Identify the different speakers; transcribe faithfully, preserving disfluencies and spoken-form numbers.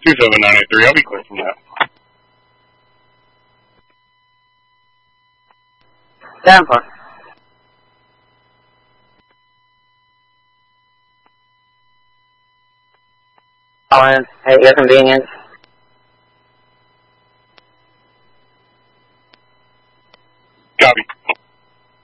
Speaker 1: two seven nine eight three, I'll be clear from that.
Speaker 2: Tampa. At your convenience.